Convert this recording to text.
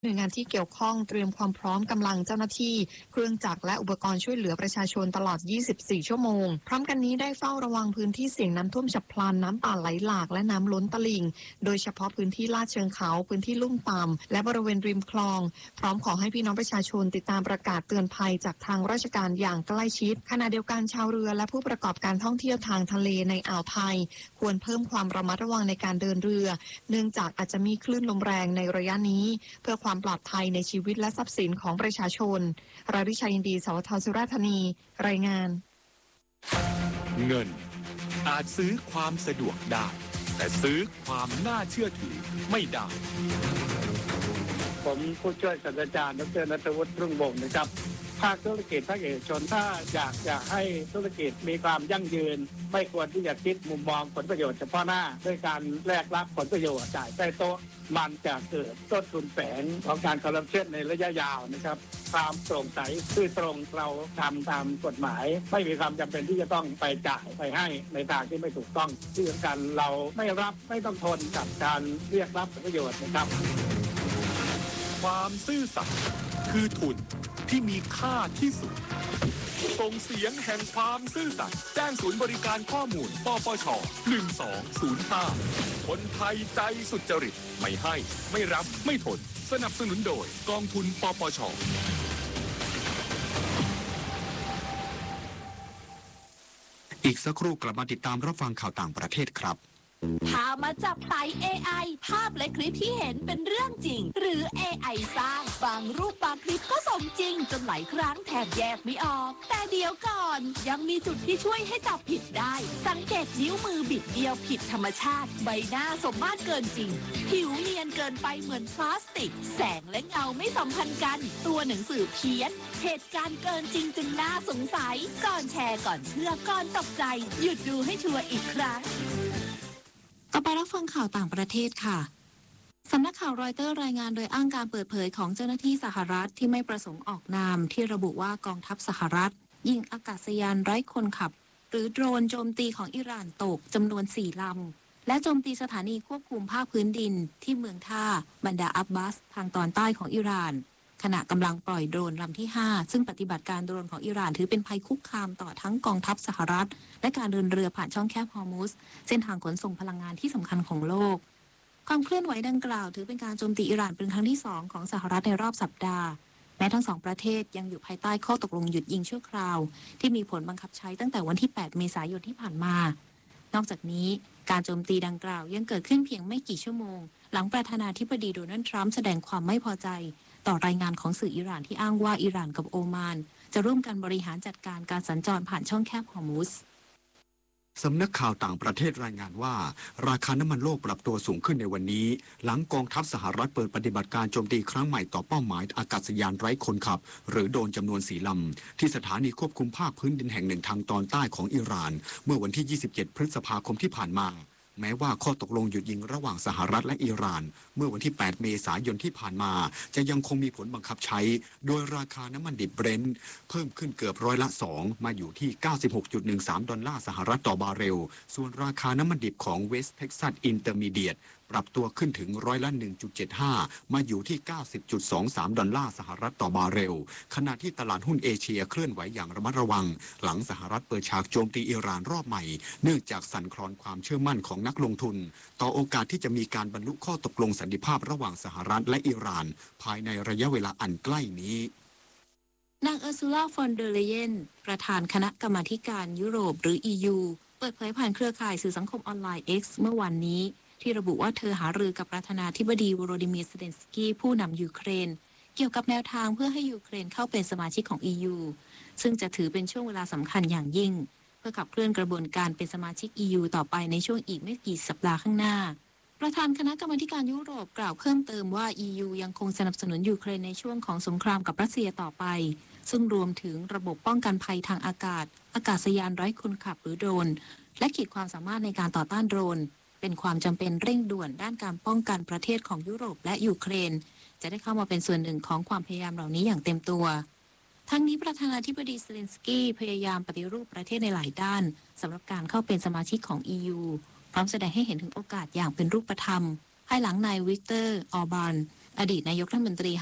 หน่วยงานที่เกี่ยวข้องเตรียมความพร้อมกำลังเจ้าหน้าที่เครื่องจักรและอุปกรณ์ช่วยเหลือประชาชนตลอด 24 ชั่วโมงพร้อมกันนี้ได้เฝ้าระวังพื้นที่เสี่ยงน้ำท่วมฉับพลันน้ำป่าไหลหลากและน้ำล้นตลิ่งโดยเฉพาะพื้นที่ลาดเชิงเขาพื้นที่ลุ่มต่ำและบริเวณริมคลองพร้อมขอให้พี่น้องประชาชนติดตามประกาศเตือนภัยจากทางราชการอย่างใกล้ชิดขณะเดียวกันชาวเรือและผู้ประกอบการท่องเที่ยวทางทะเลในอ่าวไทยควรเพิ่มความระมัดระวังในการเดินเรือเนื่องจากอาจจะมีคลื่นลมแรงในระยะนี้เพื่อความปลอดภัยในชีวิตและทรัพย์สินของประชาชนราวิชัยยินดีสวทสุราษฎร์ธานีรายงานเงินอาจซื้อความสะดวกได้แต่ซื้อความน่าเชื่อถือไม่ได้ผมผู้ช่วยศาสตราจารย์ดร.ณัฐวุฒิ รุ่งวงศ์นะครับภาคธุรกิจภาคเอกชนถ้าอยากให้ธุรกิจมีความยั่งยืนไม่ควรที่จะคิดมุมมองผลประโยชน์เฉพาะหน้าด้วยการแลกรับผลประโยชน์จ่ายใต้โต๊ะมันจะเกิดต้นทุนแฝงของการคอร์รัปชันในระยะยาวนะครับความโปร่งใสซื่อตรงเราทำตามกฎหมายไม่มีความจำเป็นที่จะต้องไปจ่ายไปให้ในทางที่ไม่ถูกต้องที่สำคัญเราไม่รับไม่ต้องทนกับการเรียกรับผลประโยชน์นะครับความซื่อสัตย์คือทุนที่มีค่าที่สุดส่งเสียงแห่งความซื่อสัตย์แจ้งศูนย์บริการข้อมูลปปช1205คนไทยใจสุจริตไม่ให้ไม่รับไม่ทนสนับสนุนโดยกองทุนปปชอีกสักครู่กลับมาติดตามรับฟังข่าวต่างประเทศครับถ้ามาจับไต่ AI ภาพและคลิปที่เห็นเป็นเรื่องจริงหรือ AI สร้างบางรูปบางคลิปก็สมจริงจนหลายครั้งแทบแยกไม่ออกแต่เดี๋ยวก่อนยังมีจุดที่ช่วยให้จับผิดได้สังเกตนิ้วมือบิดเบี้ยวผิดธรรมชาติใบหน้าสมมาตรเกินจริงผิวเนียนเกินไปเหมือนพลาสติกแสงและเงาไม่สัมพันธ์กันตัวหนังสือเพี้ยนเหตุการณ์เกินจริงจึงน่าสงสัยก่อนแชร์ก่อนเชื่อก่อนตกใจหยุดดูให้ชัวร์อีกครั้งต่อไปรับฟังข่าวต่างประเทศค่ะสำนักข่าวรอยเตอร์รายงานโดยอ้างการเปิดเผยของเจ้าหน้าที่สหรัฐที่ไม่ประสงค์ออกนามที่ระบุว่ากองทัพสหรัฐยิงอากาศยานไร้คนขับหรือโดรนโจมตีของอิหร่านตกจำนวน4 ลำและโจมตีสถานีควบคุมภาคพื้นดินที่เมืองท่าบันดาอับบาสทางตอนใต้ของอิหร่านขณะกำลังปล่อยโดรนลำที่5ซึ่งปฏิบัติการโดรนของอิหร่านถือเป็นภัยคุกคามต่อทั้งกองทัพสหรัฐและการเดินเรือผ่านช่องแคบฮอร์มุสเส้นทางขนส่งพลังงานที่สำคัญของโลกความเคลื่อนไหวดังกล่าวถือเป็นการโจมตีอิหร่านเป็นครั้งที่2ของสหรัฐในรอบสัปดาห์แม้ทั้ง2ประเทศยังอยู่ภายใต้ข้อตกลงหยุดยิงชั่วคราวที่มีผลบังคับใช้ตั้งแต่วันที่8 เมษายนที่ผ่านมานอกจากนี้การโจมตีดังกล่าวยังเกิดขึ้นเพียงไม่กี่ชั่วโมงหลังประธานาธิบดีโดนัลด์ทรัมป์แสดงความไม่พอใจต่อรายงานของสื่ออิหร่านที่อ้างว่าอิหร่านกับโอมานจะร่วมกันบริหารจัดการการสัญจรผ่านช่องแคบฮอร์มุสสำนักข่าวต่างประเทศรายงานว่าราคาน้ำมันโลกปรับตัวสูงขึ้นในวันนี้หลังกองทัพสหรัฐเปิดปฏิบัติการโจมตีครั้งใหม่ต่อเป้าหมายอากาศยานไร้คนขับหรือโดรนจำนวน4 ลำที่สถานีควบคุมภาคพื้นดินแห่งหนึ่งทางตอนใต้ของอิหร่านเมื่อวันที่ 27 พฤษภาคมที่ผ่านมาแม้ว่าข้อตกลงหยุดยิงระหว่างสหรัฐและอิหร่านเมื่อวันที่ 8 เมษายนที่ผ่านมาจะยังคงมีผลบังคับใช้โดยราคาน้ำมันดิบเบรนท์เพิ่มขึ้นเกือบ2%มาอยู่ที่ 96.13 ดอลลาร์สหรัฐต่อบาร์เรลส่วนราคาน้ำมันดิบของเวสต์เท็กซัสอินเตอร์มีเดียตปรับตัวขึ้นถึง1.75 มาอยู่ที่ 90.23 ดอลลาร์สหรัฐต่อบาร์เรลขณะที่ตลาดหุ้นเอเชียเคลื่อนไหวอย่างระมัดระวังหลังสหรัฐเปิดฉากโจมตีอิหร่านรอบใหม่เนื่องจากสั่นคลอนความเชื่อมั่นของนักลงทุนต่อโอกาสที่จะมีการบรรลุข้อตกลงสันติภาพระหว่างสหรัฐและอิหร่านภายในระยะเวลาอันใกล้นี้นางเออร์ซูลา ฟอนเดอร์เลเยนประธานคณะกรรมาการยุโรปหรือ EU เปิดเผยผ่านเครือข่ายสื่อสังคมออนไลน์ X เมื่อวันนี้ที่ระบุว่าเธอหารือกับประธานาธิบดีวโรดิมีร์ เซเลนสกี้ผู้นำยูเครนเกี่ยวกับแนวทางเพื่อให้ยูเครนเข้าเป็นสมาชิกของ EU ซึ่งจะถือเป็นช่วงเวลาสำคัญอย่างยิ่งเพื่อขับเคลื่อนกระบวนการเป็นสมาชิก EU ต่อไปในช่วงอีกไม่กี่สัปดาห์ข้างหน้าประธานคณะกรรมาการยุโรปกล่าวเพิ่มเติมว่า EU ยังคงสนับสนุนยูเครนในช่วงของสงครามกับรัสเซียต่อไปซึ่งรวมถึงระบบป้องกันภัยทางอากาศอากาศยานไร้คนขับหรือโดรนและขีดความสามารถในการต่อต้านโดรนเป็นความจำเป็นเร่งด่วนด้านการป้องกันประเทศของยุโรปและยูเครนจะได้เข้ามาเป็นส่วนหนึ่งของความพยายามเหล่านี้อย่างเต็มตัวทั้งนี้ประธานาธิบดีเซเลนสกี้พยายามปฏิรูปประเทศในหลายด้านสำหรับการเข้าเป็นสมาชิกของ EU พร้อมแสดงให้เห็นถึงโอกาสอย่างเป็นรูปธรรมภายหลังนายวิกเตอร์ ออร์บานอดีตนายกรัฐมนตรี